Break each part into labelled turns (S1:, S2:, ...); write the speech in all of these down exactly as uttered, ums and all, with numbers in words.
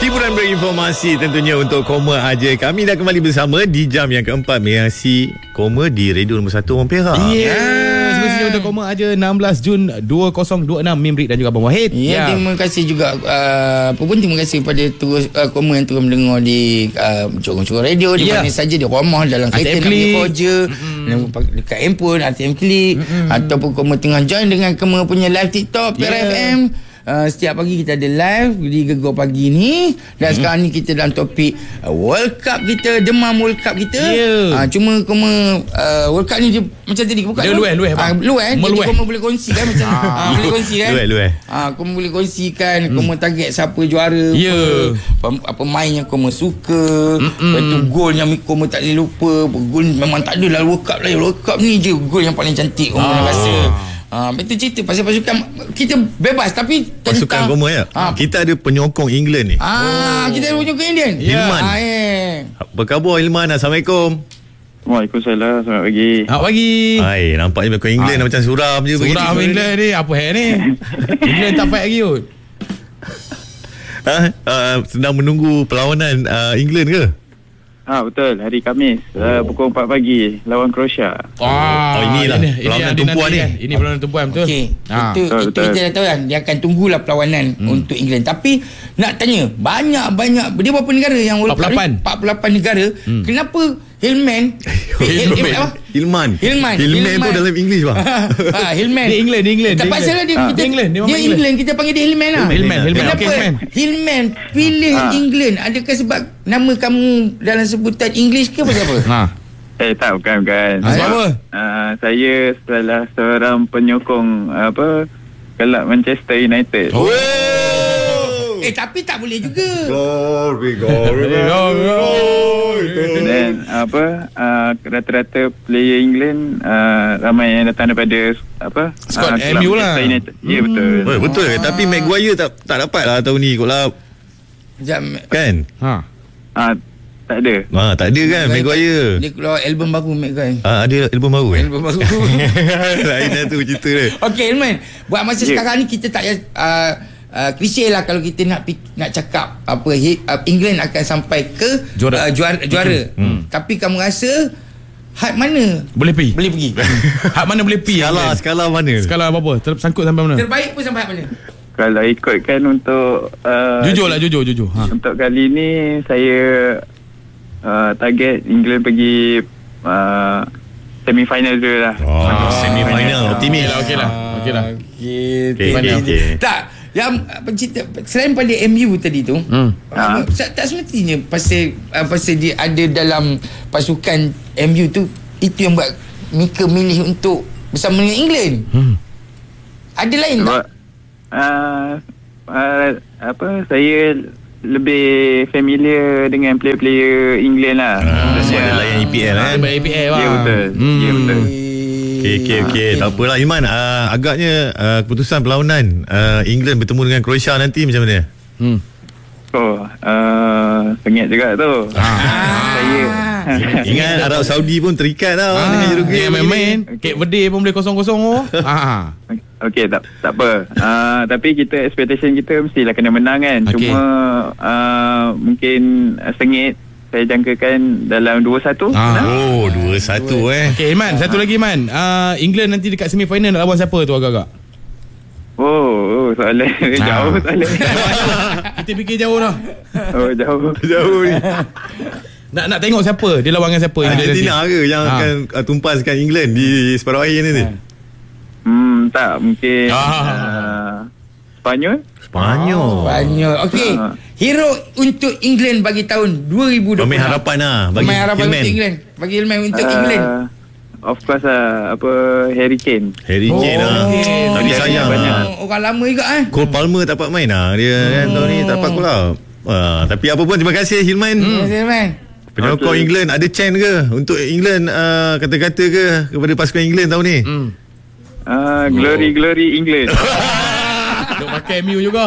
S1: Hiburan berinformasi tentunya untuk Koma Aja. Kami dah kembali bersama di jam yang keempat mengisi Koma di Radio Nombor satu Orang Perak.
S2: Ya, yeah. Semestinya untuk Koma Aja enam belas Jun dua ribu dua puluh enam, Mimrik dan juga Abang Wahid.
S3: Ya, yeah, terima kasih juga uh, apa pun terima kasih kepada terus uh, Koma yang terus mendengar di uh, Corong-Corong Radio di yeah. mana saja, di rumah, dalam kereta, nak pergi kerja, mm-hmm. dekat handphone, A T M Klik, mm-hmm. ataupun Koma tengah join dengan Koma punya live TikTok P R F M. Yeah. Uh, setiap pagi kita ada live di Gegar Pagi ni. Dan hmm. sekarang ni kita dalam topik uh, World Cup kita, demam World Cup kita. yeah. uh, Cuma Koma uh, World Cup ni dia macam tadi bukan
S2: dia lueh lueh
S3: uh, lueh jadi Koma boleh kongsikan macam uh, boleh kongsikan
S1: lueh lueh
S3: uh, Koma boleh kongsikan hmm. Koma target siapa juara,
S2: yeah.
S3: Koma, apa main yang Koma suka, mm-mm. lepas tu gol yang Koma tak boleh lupa. Gol memang tak ada lah World Cup lah, World Cup ni je gol yang paling cantik Koma ah. rasa. Ah, betul cerita pasal pasukan kita bebas tapi
S1: pasukan Koma ya. Ah. Kita ada penyokong England ni.
S3: Ah, oh. kita ada penyokong England.
S1: Hilman.
S3: Ah, eh.
S1: Apa khabar Hilman? Assalamualaikum.
S4: Waalaikumsalam. Selamat pagi.
S2: Selamat pagi.
S1: Hai, nampaknya penyokong England ah. macam suram je.
S2: Suram England ni. Apa hal ni? England tak fight lagi kot.
S1: Ha? Uh, sedang menunggu perlawanan uh, England ke?
S4: Ah, betul, hari Khamis oh. uh, pukul empat pagi lawan Croatia.
S2: Ah,
S1: oh, inilah
S2: ini,
S1: perlawanan tumpuan ni.
S2: Kan? Ini perlawanan tumpuan betul.
S3: Okey.
S2: Ha.
S3: Itu,
S4: betul,
S3: itu
S4: betul.
S3: kita dah tahu kan, dia akan tunggulah perlawanan hmm. untuk England. Tapi nak tanya, banyak-banyak dia berapa negara yang World Cup ni? empat puluh lapan negara. Hmm. Kenapa Hillman
S1: Hilman Hilman
S3: Hilman
S1: Hilman pun dalam English bang.
S3: Ha, Hillman
S2: Di England, di England.
S3: Terpaksa lah dia,
S2: ha.
S3: kita,
S2: England, dia,
S3: dia England, kita panggil dia Hillman lah.
S2: Hillman, Hillman.
S3: Kenapa
S2: okay,
S3: Hillman pilih ha. England? Adakah sebab nama kamu dalam sebutan English ke pasal apa?
S2: Ha.
S4: Eh tak, bukan bukan.
S2: Ha, sebab apa?
S4: Uh, saya salah seorang penyokong apa kelab Manchester United.
S2: Oh.
S3: Eh tapi tak boleh juga.
S1: Glory, glory, glory.
S4: Dan apa uh, rata-rata player England uh, ramai yang datang daripada apa
S2: Squad
S4: uh,
S2: M U lah.
S4: Ya yeah, betul.
S1: Oh, betul ke? Tapi Maguire tak tak dapat lah tahun ni kot lah.
S3: Jam,
S1: kan?
S2: Ha.
S4: Ah uh, tak ada.
S1: Ha, tak ada kan Maguire.
S3: Dia keluar album baru Maguire.
S1: Ah, ada album baru eh?
S3: Album baru.
S1: Lain dah tu cerita dia.
S3: Okey Hilman, buat masa yeah. sekarang ni kita tak uh, Uh, klise lah kalau kita nak nak cakap apa uh, England akan sampai ke
S2: juara uh,
S3: juara, juara. Hmm. Tapi kamu rasa had mana
S2: boleh pergi
S3: boleh pergi
S2: had mana boleh pergi
S1: skala England. Skala mana
S2: skala apa-apa tersangkut sampai mana
S3: terbaik pun sampai had mana
S4: kalau ikutkan untuk uh,
S2: jujur lah jujur jujur ha.
S4: Untuk kali ni saya uh, target England pergi uh, semi-final dulu lah.
S1: Oh, oh semi-final optimis
S2: lah. Okey lah okey lah
S1: okey okey
S3: tak yang cerita selain pada M U tadi tu hmm. uh, tak, tak semestinya pasal uh, pasal dia ada dalam pasukan M U tu itu yang buat Mika milih untuk bersama dengan England. hmm. Ada lain
S4: sebab,
S3: tak?
S4: Uh, uh, apa saya lebih familiar dengan player-player England lah.
S1: Ah, so ada layan E P L kan?
S2: E P L lah.
S4: Ya betul.
S2: Hmm.
S4: Ya betul.
S1: Okey okey okey, tak apalah Iman. Uh, agaknya uh, keputusan perlawanan uh, England bertemu dengan Croatia nanti macam mana?
S2: Hmm.
S4: Oh, uh, sengit juga tu. Ah. Saya
S1: ingat Arab Saudi pun terikat tau ah, dengan juru game
S2: main-main. Cape Verde pun boleh kosong-kosong oh. Ah.
S4: Okey, tak tak apa. Uh, tapi kita expectation kita mestilah kena menang kan. Okay. Cuma uh, mungkin uh, sengit. Saya jangkakan dalam dua satu.
S1: Ah. Oh, dua satu eh.
S2: Okey, Iman, satu lagi Iman. Uh, England nanti dekat semi final nak lawan siapa tu agak-agak?
S4: Oh, oh soalan ah. jauh soalan.
S2: Kita fikir jauh dah.
S4: Oh, jauh.
S1: Jauh ni.
S2: Nak nak tengok siapa dia lawan dengan siapa?
S1: Argentina ke yang ha. akan uh, tumpaskan England di separuh akhir ni?
S4: Hmm, tak, mungkin
S2: ah.
S4: uh, Spanyol.
S1: Spanyol.
S3: Spanyol. Okey. Uh. Hero untuk England bagi tahun dua ribu dua puluh.
S1: Pemain harapan lah bagi
S3: Pemain harapan
S1: Hillman.
S3: untuk England. Bagi Hillman untuk uh, England.
S4: Of course lah, apa Harry Kane.
S1: Harry Kane oh, lah. Okay. Tapi
S3: oh,
S1: sayang
S3: banyak. Oh, orang lama juga eh.
S1: Cole Palmer tak dapat main lah dia hmm. kan tahun ni tak dapat pula. Uh, tapi apa pun terima kasih Hillman.
S3: Hmm. Terima kasih Hillman.
S1: Penyokong okay. England ada chance ke untuk England uh, kata-kata ke kepada pasukan England tahun ni?
S2: Hmm.
S4: Uh, glory oh. glory England.
S2: Duk pakai M U juga.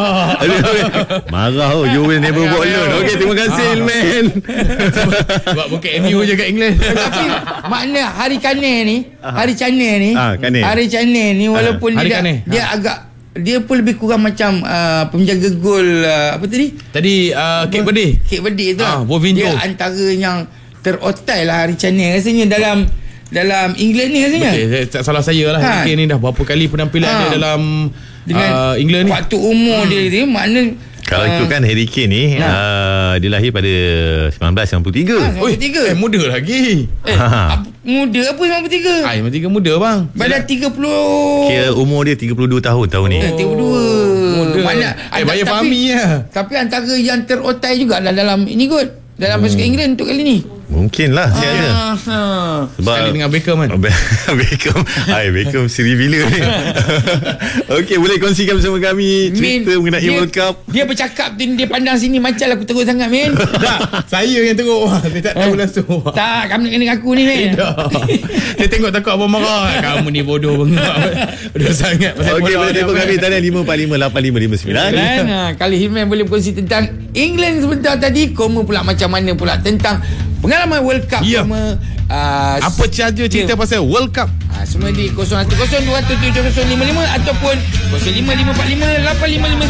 S1: Marah oh, you will never walk alone. Okey, terima kasih Hillman.
S2: Sebab bukan M U je kat England.
S3: Tapi makna hari Kane ni, hari Kane ni,
S1: ah, Kane.
S3: hari Kane ni walaupun
S2: ah,
S3: dia
S2: Kane.
S3: dia
S2: ah.
S3: agak dia pun lebih kurang macam uh, penjaga gol uh, apa tadi?
S2: Tadi uh, Kek Berde.
S3: Kek Berde tu
S2: ah,
S3: lah.
S2: Wovinto.
S3: Dia antara yang terotai lah Harry Channel rasanya dalam dalam England ni rasanya.
S2: Betul, tak salah saya lah.
S3: Ha.
S2: Kek ni dah berapa kali penampilan ha. dia dalam
S3: dengan
S2: uh, England ni.
S3: Waktu umur hmm. dia dia makna
S1: kalau uh, itu kan Harry Kane ni nah. uh, dia lahir pada sembilan belas sembilan puluh tiga.
S3: Ha, sembilan puluh tiga.
S2: Eh muda lagi.
S3: Eh, ha. muda apa sembilan puluh tiga?
S2: Ah, sembilan puluh tiga muda bang.
S3: Badan tiga puluh.
S1: Kira umur dia tiga puluh dua tahun tahun ni.
S3: Eh, tiga puluh dua.
S2: Muda.
S3: Mana
S2: eh bayar Fahmi lah.
S3: Tapi antara yang terotai juga lah dalam ini kot. Dalam pasukan hmm. England untuk kali ni.
S1: Mungkin lah saya ada.
S3: Ah, ha.
S1: Sebab
S2: sekali dengan Beckham kan.
S1: Beckham. Hai Beckham seri bila ni. Okey, boleh kongsikan bersama kami cerita Min, mengenai
S3: dia,
S1: World Cup.
S3: Dia bercakap tu, dia pandang sini macam aku teruk sangat Min.
S2: Tak, saya yang teruk. Saya tak tahu langsung.
S3: Tak, kamu nak kena aku ni Min.
S2: Saya tengok takut abang marah. Kamu ni bodoh bengak. Bodoh sangat.
S1: Okey, boleh telefon kami talian lima empat lima lapan lima lima sembilan.
S3: Ha, kali Hilman boleh berkongsi tentang England sebentar tadi. Koma pula macam mana pula tentang pengalaman World Cup.
S2: Ya.
S3: Sama uh,
S2: apa sahaja cerita yeah. pasal World Cup.
S3: uh, Semua di kosong satu kosong dua tujuh kosong lima lima ataupun kosong lima lima empat lima lapan lima lima